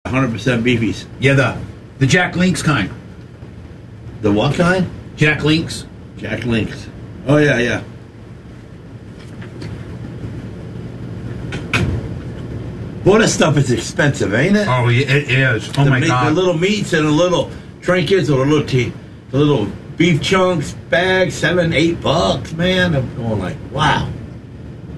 100% beefies. Yeah, the Jack Link's kind. The what kind? Jack Link's. Jack Link's. Oh, yeah. Boy, that stuff is expensive, ain't it? Oh, yeah, it is. Oh, my God. The little meats and the little trinkets or the little beef chunks, bags, $7-8, man. I'm going like, wow.